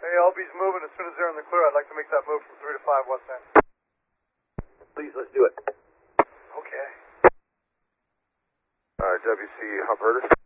Hey, LB's moving as soon as they're in the clear. I'd like to make that move from 3 to 5 west end. Please, let's do it. Okay. WC Hump Herder.